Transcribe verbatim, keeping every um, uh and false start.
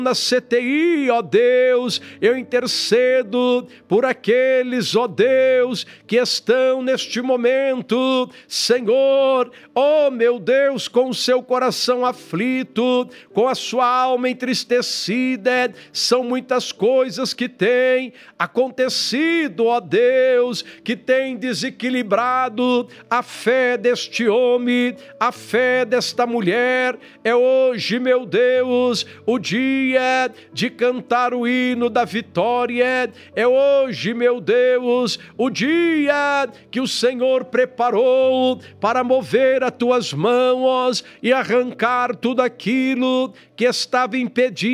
na C T I, ó Deus, eu intercedo por aqueles, ó Deus, que estão neste momento, Senhor, ó meu Deus, com o seu coração aflito, com a sua alma entristecida. São muitas coisas que têm acontecido, ó Deus, que têm desequilibrado a fé deste homem, a fé desta mulher. É hoje, meu Deus, o dia de cantar o hino da vitória. É hoje, meu Deus, o dia que o Senhor preparou para mover as tuas mãos e arrancar tudo aquilo que estava impedindo